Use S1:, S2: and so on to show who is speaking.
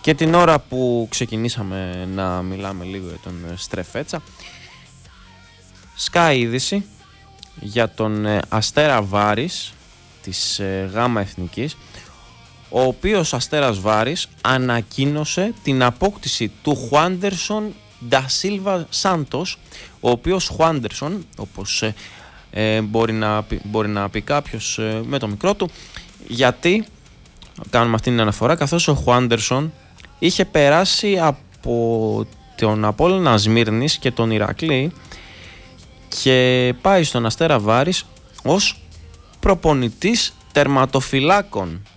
S1: Και την ώρα που ξεκινήσαμε να μιλάμε λίγο για τον Στρεφέτσα, σκάει είδηση για τον Αστέρα Βάρης της ΓΑΜΑ Εθνικής, ο οποίος Αστέρας Βάρης ανακοίνωσε την απόκτηση του Χουάντερσον Ντασίλβα Σάντος, ο οποίος Χουάντερσον, όπως μπορεί να πει κάποιος με το μικρό του, γιατί κάνουμε αυτή την αναφορά, καθώς ο Χουάντερσον είχε περάσει από τον Απόλλωνα Σμύρνης και τον Ηρακλή και πάει στον Αστέρα Βάρης ως προπονητής τερματοφυλάκων.